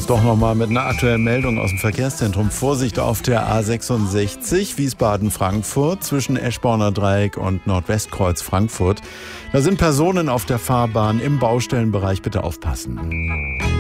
uns doch nochmal mit einer aktuellen Meldung aus dem Verkehrszentrum. Vorsicht auf der A66 Wiesbaden-Frankfurt zwischen Eschborner Dreieck und Nordwestkreuz Frankfurt. Da sind Personen auf der Fahrbahn im Baustellenbereich. Bitte aufpassen.